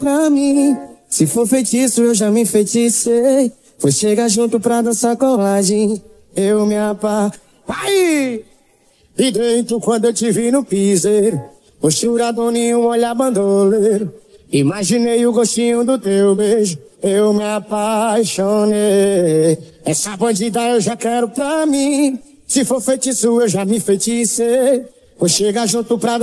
pra mim. Se for feitiço, eu já me enfeiticei. Foi chegar junto pra dançar colagem. Eu me Vai! E dentro quando eu te vi no piseiro, posturadinho, olhar bandoleiro. Imaginei o gostinho do teu beijo, eu me apaixonei. Essa bandida eu já quero pra mim. Se for feitiço, eu já me enfeiticei. Vou chegar junto pra